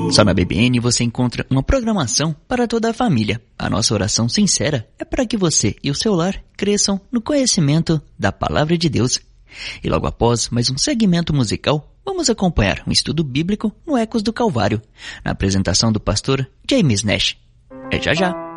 Só na BBN você encontra uma programação para toda a família. A nossa oração sincera é para que você e o seu lar cresçam no conhecimento da Palavra de Deus. E logo após mais um segmento musical, vamos acompanhar um estudo bíblico no Ecos do Calvário, na apresentação do pastor James Nash. É já já!